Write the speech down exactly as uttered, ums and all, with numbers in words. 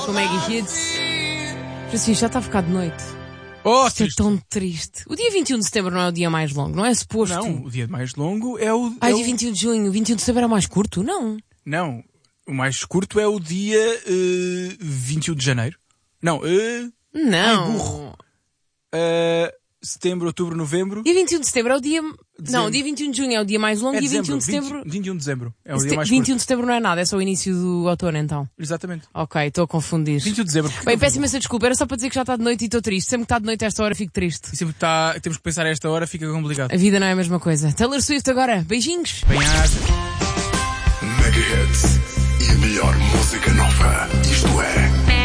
Com Maggie Hits. Assim, já está a ficar de noite. Oh, Isto é tão triste. O dia vinte e um de setembro não é o dia mais longo, não é suposto? Não, o dia mais longo é o... Ai, é dia o... vinte e um de junho. vinte e um de setembro é o mais curto? Não. Não, o mais curto é o dia uh, vinte e um de janeiro. Não, uh... Não. Ai, burro. Uh, setembro, outubro, novembro. Dia vinte e um de setembro é o dia... Dezembro. Não, dia vinte e um de junho é o dia mais longo É e dia dezembro, vinte e um de setembro... vinte, vinte e um de dezembro é o Sete- dia mais vinte e um curto. de setembro não é nada, é só o início do outono então. Exatamente. Ok, estou a confundir. vinte e um de dezembro. Bem, peço imensa desculpa, era só para dizer que já está de noite e estou triste. Sempre que está de noite a esta hora fico triste. E sempre que tá, temos que pensar a esta hora, fica complicado. A vida não é a mesma coisa. Taylor Swift agora, beijinhos! Bem-aja. Mega Hits e a melhor música nova. Isto é